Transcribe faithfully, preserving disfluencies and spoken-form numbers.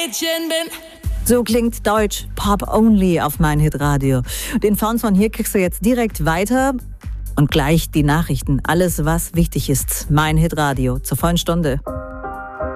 Mädchen bin. So klingt Deutsch Pop Only auf mein Hitradio. Den Sound von hier kriegst du jetzt direkt weiter und gleich die Nachrichten. Alles, was wichtig ist. Mein Hitradio zur vollen Stunde.